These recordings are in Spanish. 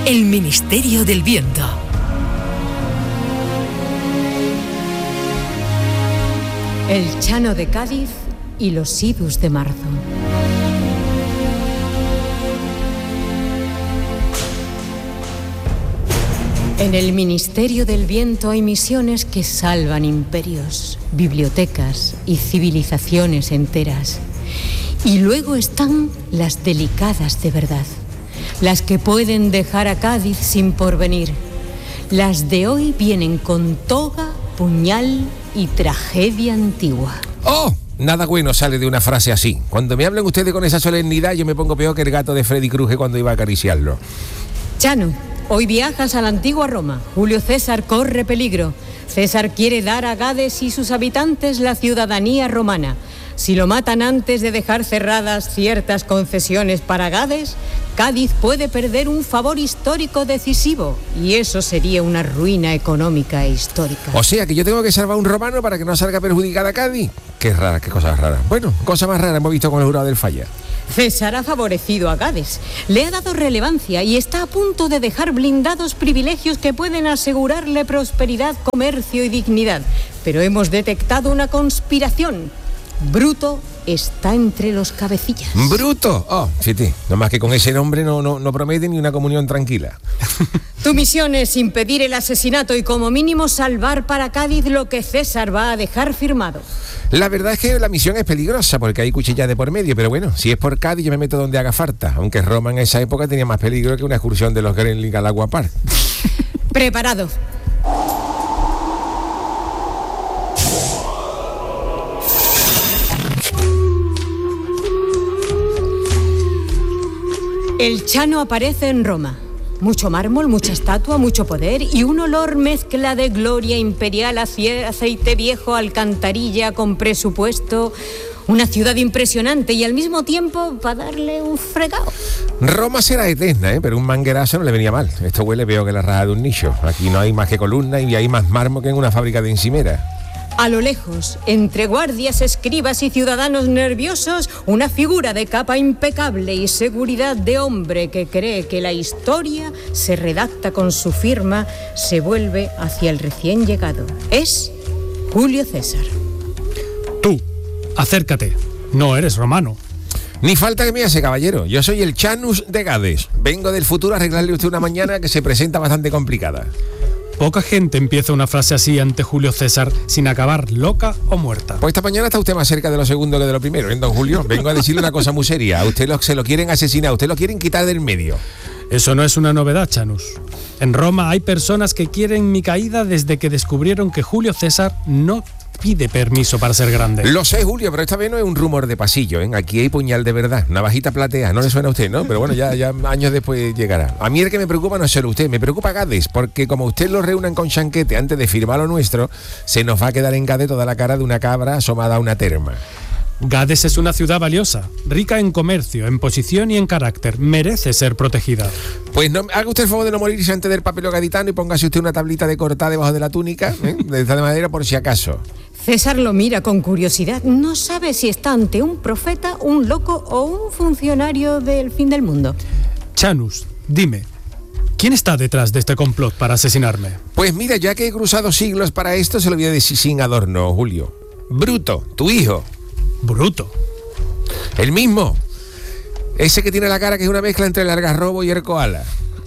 El Ministerio del Viento. El Chano de Cádiz y los idus de marzo. En el Ministerio del Viento hay misiones que salvan imperios, bibliotecas y civilizaciones enteras. Y luego están las delicadas de verdad, las que pueden dejar a Cádiz sin porvenir. Las de hoy vienen con toga, puñal y tragedia antigua. ¡Oh! Nada bueno sale de una frase así. Cuando me hablan ustedes con esa solemnidad, yo me pongo peor que el gato de Freddy Krueger cuando iba a acariciarlo. Chano, hoy viajas a la antigua Roma. Julio César corre peligro. César quiere dar a Gades y sus habitantes la ciudadanía romana. Si lo matan antes de dejar cerradas ciertas concesiones para Gades, Cádiz puede perder un favor histórico decisivo, y eso sería una ruina económica e histórica. O sea, que yo tengo que salvar a un romano para que no salga perjudicada Cádiz. Qué rara, qué cosas raras. Bueno, cosa más rara hemos visto con el jurado del Falla. César ha favorecido a Gades, le ha dado relevancia y está a punto de dejar blindados privilegios que pueden asegurarle prosperidad, comercio y dignidad. Pero hemos detectado una conspiración. Bruto está entre los cabecillas. ¿Bruto? Oh, fíjate, nomás que con ese nombre no promete ni una comunión tranquila. Tu misión es impedir el asesinato y como mínimo salvar para Cádiz lo que César va a dejar firmado. La verdad es que la misión es peligrosa porque hay cuchillas de por medio, pero bueno, si es por Cádiz yo me meto donde haga falta, aunque Roma en esa época tenía más peligro que una excursión de los Gremlins al Agua Park. Preparado. El Chano aparece en Roma. Mucho mármol, mucha estatua, mucho poder y un olor mezcla de gloria imperial, aceite viejo, alcantarilla con presupuesto. Una ciudad impresionante y al mismo tiempo para darle un fregado. Roma será eterna, pero un manguerazo no le venía mal. Esto huele peor que la raja de un nicho. Aquí no hay más que columnas y hay más mármol que en una fábrica de encimeras. A lo lejos, entre guardias, escribas y ciudadanos nerviosos, una figura de capa impecable y seguridad de hombre que cree que la historia se redacta con su firma, se vuelve hacia el recién llegado. Es Julio César. Tú, acércate. No eres romano. Ni falta que me hace, caballero. Yo soy el Chanus de Gades. Vengo del futuro a arreglarle a usted una mañana que se presenta bastante complicada. Poca gente empieza una frase así ante Julio César sin acabar loca o muerta. Pues esta mañana está usted más cerca de lo segundo que de lo primero, ¿eh, don Julio? Vengo a decirle una cosa muy seria. A usted se lo quieren asesinar, a usted lo quieren quitar del medio. Eso no es una novedad, Chanus. En Roma hay personas que quieren mi caída desde que descubrieron que Julio César no pide permiso para ser grande. Lo sé, Julio, pero esta vez no es un rumor de pasillo, ¿eh? Aquí hay puñal de verdad, navajita platea. No le suena a usted, ¿no? Pero bueno, ya años después llegará. A mí el que me preocupa no es solo usted, me preocupa Gades, porque como usted lo reúnan con chanquete antes de firmar lo nuestro, se nos va a quedar en Gades toda la cara de una cabra asomada a una terma. Gades es una ciudad valiosa, rica en comercio, en posición y en carácter. Merece ser protegida. Pues no, haga usted el favor de no morirse antes del papel gaditano y póngase usted una tablita de cortar debajo de la túnica, de esta madera por si acaso. César lo mira con curiosidad. No sabe si está ante un profeta, un loco o un funcionario del fin del mundo. Chanus, dime, ¿quién está detrás de este complot para asesinarme? Pues mira, ya que he cruzado siglos para esto, se lo voy a decir sin adorno, Julio. Bruto, tu hijo. ¿Bruto? El mismo. Ese que tiene la cara que es una mezcla entre el algarrobo y el koala.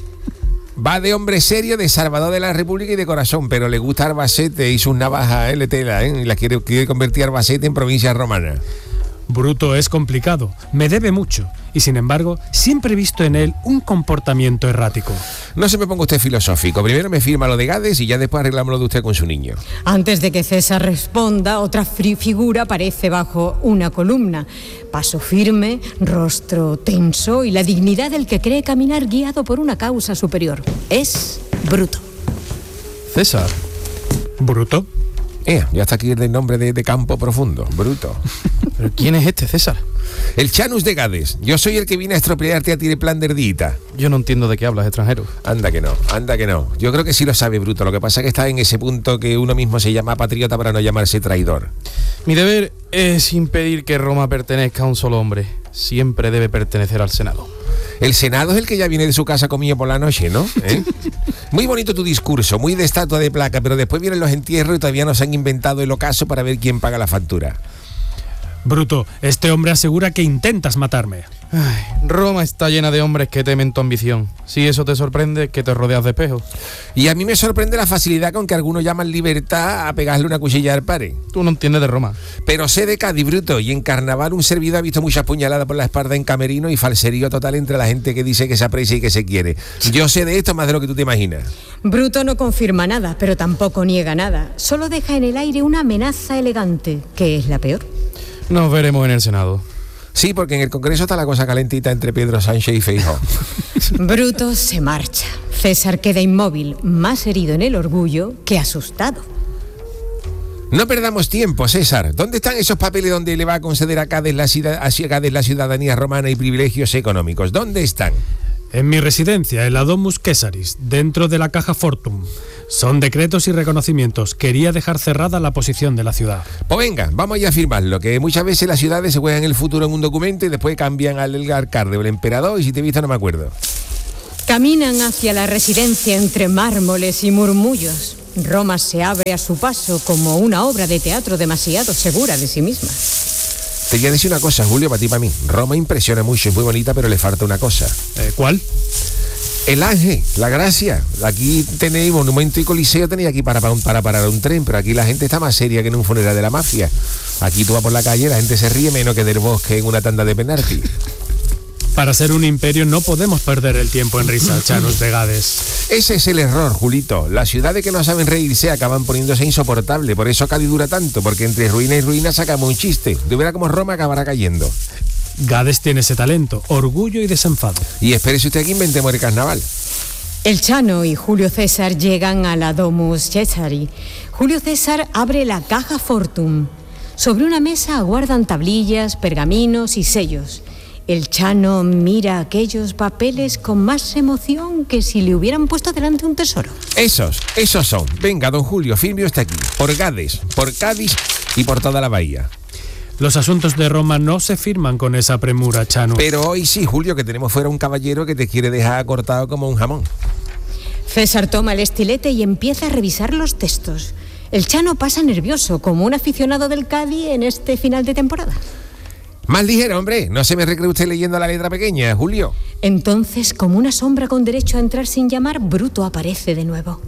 Va de hombre serio, de salvador de la República y de corazón, pero le gusta Albacete y sus navajas, le tela, y la quiere convertir Albacete en provincia romana. Bruto es complicado, me debe mucho, y sin embargo, siempre he visto en él un comportamiento errático. No se me ponga usted filosófico, primero me firma lo de Gades y ya después arreglamos lo de usted con su niño. Antes de que César responda, otra figura aparece bajo una columna. Paso firme, rostro tenso y la dignidad del que cree caminar guiado por una causa superior. Es Bruto. César. ¿Bruto? Ya está aquí el nombre de Campo Profundo, Bruto. ¿Pero quién es este, César? El Chanus de Gades. Yo soy el que vine a estropearte a ti el plan de Erdita. Yo no entiendo de qué hablas, extranjero. Anda que no. Yo creo que sí lo sabe, Bruto. Lo que pasa es que está en ese punto que uno mismo se llama patriota para no llamarse traidor. Mi deber es impedir que Roma pertenezca a un solo hombre. Siempre debe pertenecer al Senado. El Senado es el que ya viene de su casa comido por la noche, ¿no? Muy bonito tu discurso, muy de estatua de placa, pero después vienen los entierros y todavía no se han inventado el ocaso para ver quién paga la factura. Bruto, este hombre asegura que intentas matarme. Ay, Roma está llena de hombres que temen tu ambición. Si eso te sorprende, que te rodeas de espejos. Y a mí me sorprende la facilidad con que algunos llaman libertad a pegarle una cuchilla al pare. Tú no entiendes de Roma. Pero sé de Cádiz, Bruto, y en carnaval un servidor ha visto muchas puñaladas por la espalda en camerino y falserío total entre la gente que dice que se aprecia y que se quiere. Yo sé de esto más de lo que tú te imaginas. Bruto no confirma nada, pero tampoco niega nada. Solo deja en el aire una amenaza elegante, que es la peor. Nos veremos en el Senado. Sí, porque en el Congreso está la cosa calentita entre Pedro Sánchez y Feijóo. Bruto se marcha. César queda inmóvil, más herido en el orgullo que asustado. No perdamos tiempo, César. ¿Dónde están esos papeles donde le va a conceder a Cádiz la ciudadanía romana y privilegios económicos? ¿Dónde están? En mi residencia, el Domus Caesaris, dentro de la caja Fortum. Son decretos y reconocimientos. Quería dejar cerrada la posición de la ciudad. Pues venga, vamos a ir a firmarlo, que muchas veces las ciudades se juegan el futuro en un documento y después cambian al alcalde o el emperador y si te he visto no me acuerdo. Caminan hacia la residencia entre mármoles y murmullos. Roma se abre a su paso como una obra de teatro demasiado segura de sí misma. Te voy a decir una cosa, Julio, para ti y para mí. Roma impresiona mucho, es muy bonita, pero le falta una cosa. ¿Cuál? El Ángel, la Gracia. Aquí tenéis Monumento y Coliseo, tenéis aquí para parar un tren, pero aquí la gente está más seria que en un funeral de la mafia. Aquí tú vas por la calle, la gente se ríe menos que del Bosque en una tanda de penalti. Para ser un imperio no podemos perder el tiempo en risa, Chanus de Gades. Ese es el error, Julito. Las ciudades que no saben reírse acaban poniéndose insoportables. Por eso Cádiz dura tanto, porque entre ruina y ruina sacamos un chiste. De ver como Roma acabará cayendo. Gades tiene ese talento, orgullo y desenfado. Y espérese usted que inventemos el carnaval. El Chano y Julio César llegan a la Domus Caesari. Julio César abre la caja Fortum. Sobre una mesa aguardan tablillas, pergaminos y sellos. El Chano mira aquellos papeles con más emoción que si le hubieran puesto delante un tesoro. Esos son. Venga, don Julio, firme está aquí. Por Gades, por Cádiz y por toda la bahía. Los asuntos de Roma no se firman con esa premura, Chano. Pero hoy sí, Julio, que tenemos fuera un caballero que te quiere dejar cortado como un jamón. César toma el estilete y empieza a revisar los textos. El Chano pasa nervioso, como un aficionado del Cádiz en este final de temporada. Más ligero, hombre. No se me recree usted leyendo la letra pequeña, Julio. Entonces, como una sombra con derecho a entrar sin llamar, Bruto aparece de nuevo.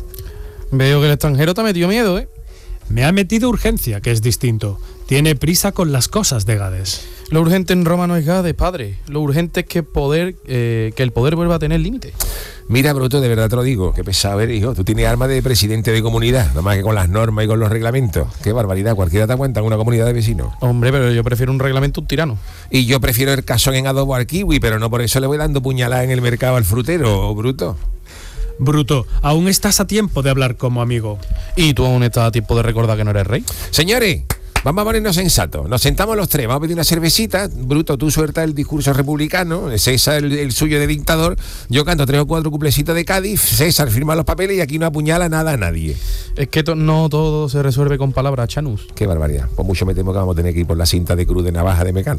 Veo que el extranjero te ha metido miedo, ¿eh? Me ha metido urgencia, que es distinto. Tiene prisa con las cosas de Gades. Lo urgente en Roma no es Gades, padre. Lo urgente es que el poder vuelva a tener límite. Mira, Bruto, de verdad te lo digo, qué pesado eres, hijo. Tú tienes arma de presidente de comunidad, nada más que con las normas y con los reglamentos. Qué barbaridad, cualquiera te aguanta en una comunidad de vecinos. Hombre, pero yo prefiero un reglamento a un tirano. Y yo prefiero el cazón en adobo al kiwi, pero no por eso le voy dando puñalada en el mercado al frutero, Bruto. Bruto, aún estás a tiempo de hablar como amigo. ¿Y tú aún estás a tiempo de recordar que no eres rey? Señores, vamos a ponernos sensatos. Nos sentamos los tres, vamos a pedir una cervecita. Bruto, tú sueltas el discurso republicano, César el suyo de dictador. Yo canto 3 o 4 cuplecitos de Cádiz, César firma los papeles y aquí no apuñala nada a nadie. Es que no todo se resuelve con palabras, Chanus. Qué barbaridad. Pues mucho me temo que vamos a tener que ir por la cinta de cruz de navaja de Mecano.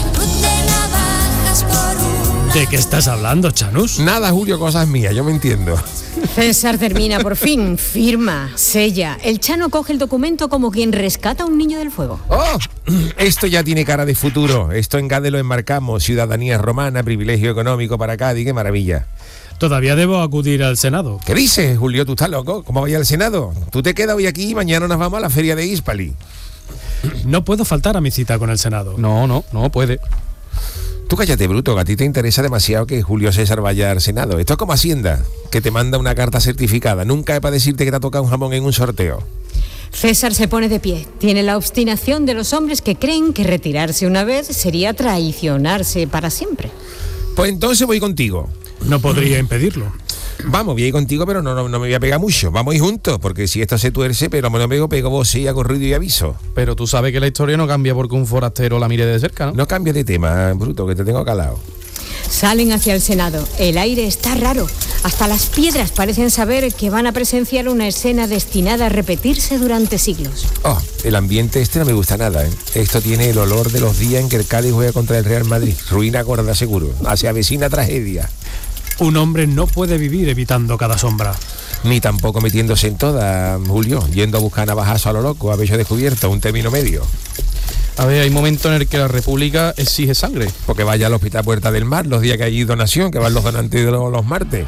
¿De qué estás hablando, Chanus? Nada, Julio, cosas mías, yo me entiendo. César termina por fin, firma, sella. El Chano coge el documento como quien rescata a un niño del fuego. ¡Oh! Esto ya tiene cara de futuro. Esto en Gades lo enmarcamos. Ciudadanía romana, privilegio económico para Cádiz, qué maravilla. Todavía debo acudir al Senado. ¿Qué dices, Julio? ¿Tú estás loco? ¿Cómo vaya al Senado? Tú te quedas hoy aquí y mañana nos vamos a la feria de Hispali. No puedo faltar a mi cita con el Senado. No puede. Tú cállate, Bruto, que a ti te interesa demasiado que Julio César vaya al Senado. Esto es como Hacienda, que te manda una carta certificada. Nunca es para decirte que te ha tocado un jamón en un sorteo. César se pone de pie. Tiene la obstinación de los hombres que creen que retirarse una vez sería traicionarse para siempre. Pues entonces voy contigo. No podría impedirlo. Vamos, voy a ir contigo, pero no me voy a pegar mucho. Vamos a ir juntos, porque si esto se tuerce, pero me lo pego vos y hago ruido y aviso. Pero tú sabes que la historia no cambia porque un forastero la mire de cerca, ¿no? No cambies de tema, Bruto, que te tengo calado. Salen hacia el Senado. El aire está raro. Hasta las piedras parecen saber que van a presenciar una escena destinada a repetirse durante siglos. Oh, el ambiente este no me gusta nada, ¿eh? Esto tiene el olor de los días en que el Cádiz juega contra el Real Madrid. Ruina gorda seguro. Se avecina tragedia. Un hombre no puede vivir evitando cada sombra. Ni tampoco metiéndose en toda, Julio, yendo a buscar navajazo a lo loco, a bello descubierto, un término medio. A ver, hay momentos en el que la República exige sangre. Porque vaya al Hospital Puerta del Mar los días que hay donación, que van los donantes los martes.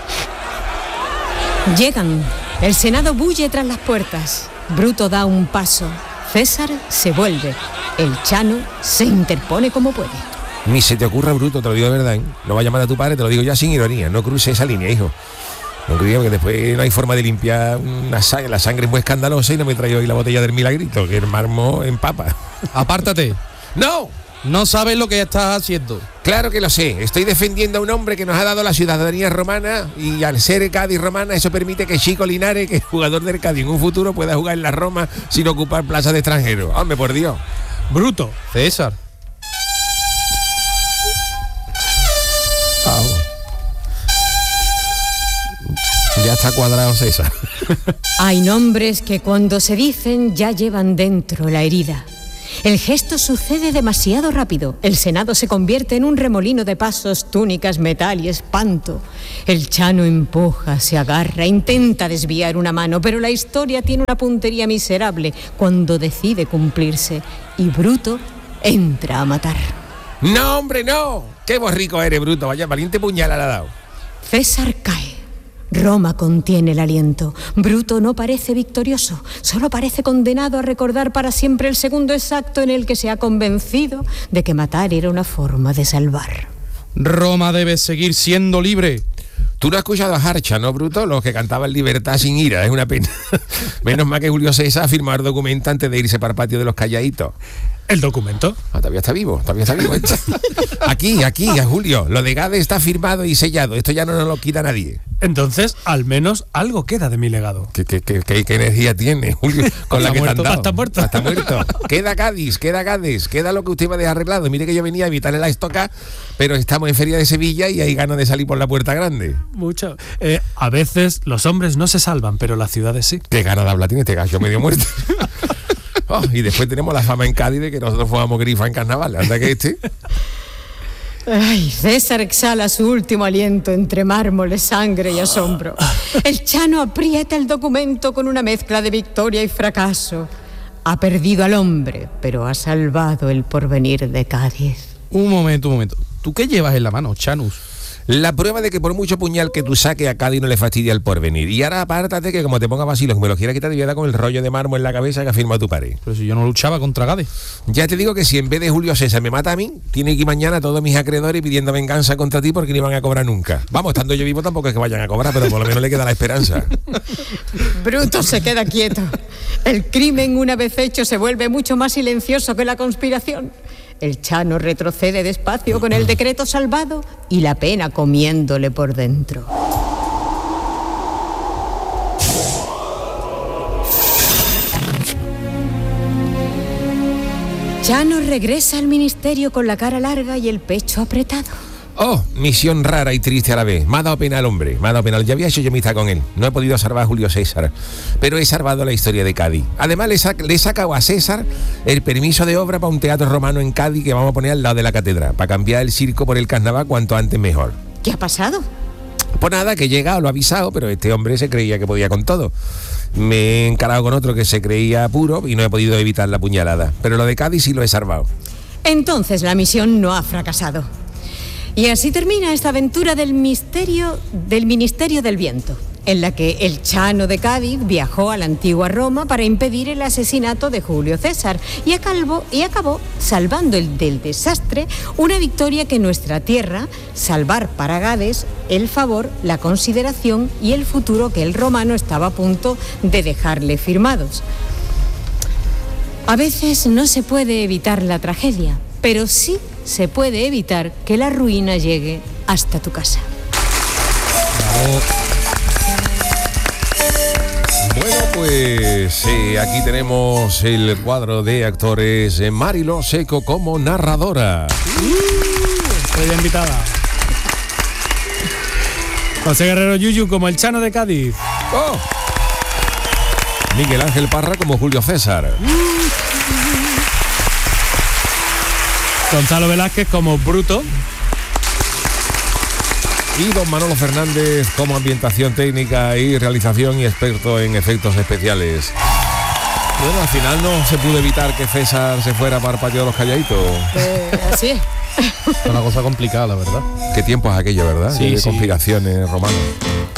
Llegan. El Senado bulle tras las puertas. Bruto da un paso. César se vuelve. El Chano se interpone como puede. Ni se te ocurra, Bruto, te lo digo de verdad, ¿eh? No va a llamar a tu padre, te lo digo ya sin ironía. No cruce esa línea, hijo. No creo que después no hay forma de limpiar la sangre es muy escandalosa y no me traigo hoy la botella del Milagrito, que el mármol empapa. Apártate. ¡No! No sabes lo que estás haciendo. Claro que lo sé. Estoy defendiendo a un hombre que nos ha dado la ciudadanía romana y al ser Cádiz romana eso permite que Chico Linares, que es jugador del Cádiz en un futuro, pueda jugar en la Roma sin ocupar plazas de extranjero. Hombre, por Dios. Bruto. César. Ya está cuadrado César. Hay nombres que cuando se dicen ya llevan dentro la herida. El gesto sucede demasiado rápido. El Senado se convierte en un remolino de pasos, túnicas, metal y espanto. El Chano empuja, se agarra, intenta desviar una mano, pero la historia tiene una puntería miserable cuando decide cumplirse. Y Bruto entra a matar. ¡No, hombre, no! ¡Qué borrico eres, Bruto! Vaya valiente puñal le ha dado. César cae. Roma contiene el aliento. Bruto no parece victorioso, solo parece condenado a recordar para siempre el segundo exacto en el que se ha convencido de que matar era una forma de salvar. Roma debe seguir siendo libre. Tú no has escuchado a Harcha, ¿no, Bruto? Los que cantaban libertad sin ira, es una pena. Menos mal que Julio César ha firmado el documento antes de irse para el patio de los calladitos. ¿El documento? Todavía está vivo. Aquí, Julio, lo de Gade está firmado y sellado, esto ya no nos lo quita nadie. Entonces, al menos algo queda de mi legado. ¿Qué energía tiene, Julio? Con la que te han dado. Está muerto. Está muerto. Queda Cádiz, queda lo que usted va a dejar arreglado. Mire que yo venía a evitarle la estoca, pero estamos en Feria de Sevilla y hay ganas de salir por la puerta grande. Mucho. A veces los hombres no se salvan, pero las ciudades sí. Qué ganas de hablar tiene este gallo medio muerto. Y después tenemos la fama en Cádiz de que nosotros fuéramos grifa en carnaval. Anda que Ay, César exhala su último aliento entre mármoles, sangre y asombro. El Chano aprieta el documento con una mezcla de victoria y fracaso. Ha perdido al hombre, pero ha salvado el porvenir de Cádiz. Un momento. ¿Tú qué llevas en la mano, Chanus? La prueba de que por mucho puñal que tú saques a Cádiz no le fastidia el porvenir. Y ahora apártate que como te ponga vacilo, que me lo quiera quitar, te voy a dar con el rollo de mármol en la cabeza que ha firmado tu pared. Pero si yo no luchaba contra Cádiz. Ya te digo que si en vez de Julio César me mata a mí, tiene que ir mañana a todos mis acreedores pidiendo venganza contra ti porque no iban a cobrar nunca. Vamos, estando yo vivo tampoco es que vayan a cobrar, pero por lo menos le queda la esperanza. Bruto se queda quieto. El crimen, una vez hecho, se vuelve mucho más silencioso que la conspiración. El Chano retrocede despacio con el decreto salvado y la pena comiéndole por dentro. Chano regresa al ministerio con la cara larga y el pecho apretado. Oh, misión rara y triste a la vez. Me ha dado pena el hombre, me ha dado pena. Ya había hecho yo amistad con él. No he podido salvar a Julio César, pero he salvado la historia de Cádiz. Además, le he sacado a César el permiso de obra para un teatro romano en Cádiz que vamos a poner al lado de la catedral, para cambiar el circo por el carnaval cuanto antes mejor. ¿Qué ha pasado? Pues nada, que he llegado, lo he avisado, pero este hombre se creía que podía con todo. Me he encarado con otro que se creía puro y no he podido evitar la puñalada. Pero lo de Cádiz sí lo he salvado. Entonces la misión no ha fracasado. Y así termina esta aventura del Ministerio del Viento, en la que el Chano de Cádiz viajó a la antigua Roma para impedir el asesinato de Julio César y acabó salvando del desastre una victoria que nuestra tierra, salvar para Gades el favor, la consideración y el futuro que el romano estaba a punto de dejarle firmados. A veces no se puede evitar la tragedia, pero sí se puede evitar que la ruina llegue hasta tu casa. Bravo. Bueno, pues aquí tenemos el cuadro de actores. Mariló Seco como narradora. Estoy invitada. José Guerrero Yuyu como el Chano de Cádiz. ¡Oh! Miguel Ángel Parra como Julio César. Gonzalo Velázquez como Bruto. Y don Manolo Fernández como ambientación técnica y realización y experto en efectos especiales. Bueno, al final no se pudo evitar que César se fuera para el patio de los Calladitos. Así es. Es una cosa complicada, la verdad. Qué tiempos aquello, ¿verdad? Sí, De sí. conspiraciones romanas.